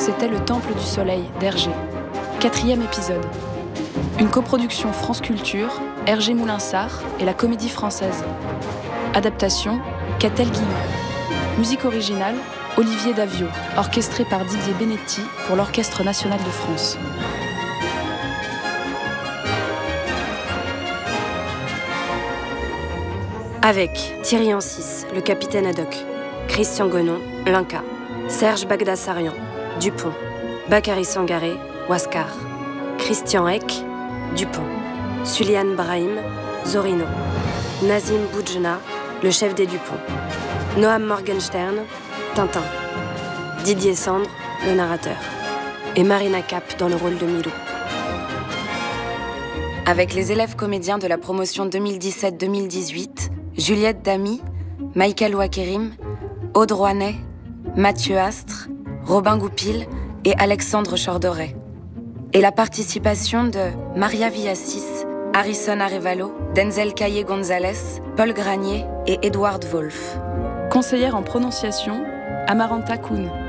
c'était Le Temple du Soleil d'Hergé. 4e épisode. Une coproduction France Culture, Hergé Moulinsart et la Comédie Française. Adaptation, Catel Guillon. Musique originale, Olivier Davio, orchestré par Didier Benetti pour l'Orchestre National de France. Avec Thierry Ancis, le capitaine Haddock, Christian Gonon, l'Inca, Serge Bagdasarian, Dupont, Bakary Sangaré, Huascar, Christian Eck, Dupont, Suliane Brahim, Zorino, Nazim Boudjena, le chef des Dupont, Noam Morgenstern, Tintin, Didier Sandre, le narrateur, et Marina Cap dans le rôle de Milou. Avec les élèves comédiens de la promotion 2017-2018, Juliette Damy, Michael Wakerim, Aude Rouanet, Mathieu Astre, Robin Goupil et Alexandre Chordoret. Et la participation de Maria Villassis, Harrison Arevalo, Denzel Caillé-Gonzalez, Paul Granier et Edward Wolff. Conseillère en prononciation, Amaranta Kuhn.